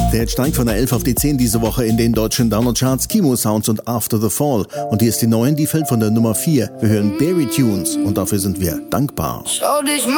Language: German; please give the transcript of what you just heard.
Der Hit steigt von der 11 auf die 10 diese Woche in den deutschen Download-Charts. Kimo Sounds und After the Fall. Und hier ist die 9, die fällt von der Nummer 4. Wir hören Berry Tunes und dafür sind wir dankbar. Schau dich mal